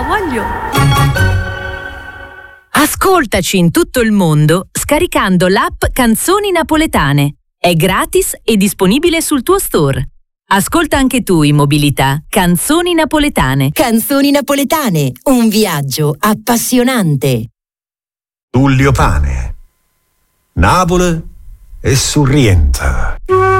Ah, voglio! Ascoltaci in tutto il mondo scaricando l'app Canzoni Napoletane. È gratis e disponibile sul tuo store. Ascolta anche tu in mobilità Canzoni Napoletane. Canzoni Napoletane, un viaggio appassionante. Tullio Pane, Napoli e Sorrento.